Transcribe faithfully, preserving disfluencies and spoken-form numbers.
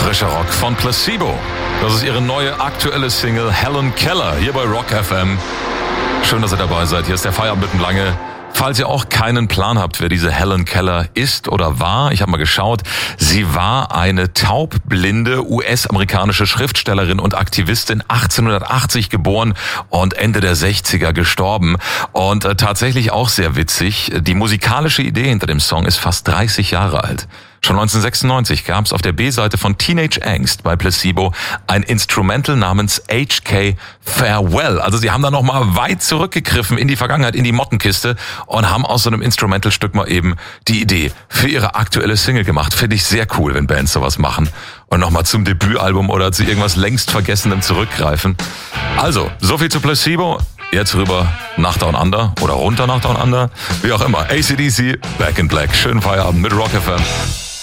Frischer Rock von Placebo. Das ist ihre neue aktuelle Single Helen Keller hier bei Rock F M. Schön, dass ihr dabei seid. Hier ist der Feierabend mit dem Lange. Falls ihr auch keinen Plan habt, wer diese Helen Keller ist oder war, ich habe mal geschaut, sie war eine taubblinde U S-amerikanische Schriftstellerin und Aktivistin, achtzehnhundertachtzig geboren und Ende der sechziger gestorben. Und äh, tatsächlich auch sehr witzig, die musikalische Idee hinter dem Song ist fast dreißig Jahre alt. Schon neunzehnhundertsechsundneunzig gab es auf der B-Seite von Teenage Angst bei Placebo ein Instrumental namens H K Farewell. Also sie haben da nochmal weit zurückgegriffen in die Vergangenheit, in die Mottenkiste und haben aus so einem Instrumental-Stück mal eben die Idee für ihre aktuelle Single gemacht. Finde ich sehr cool, wenn Bands sowas machen und nochmal zum Debütalbum oder zu irgendwas längst Vergessenem zurückgreifen. Also, so viel zu Placebo. Jetzt rüber nach Down Under oder runter nach Down Under, wie auch immer. A C D C, Back in Black. Schönen Feierabend mit Rock F M.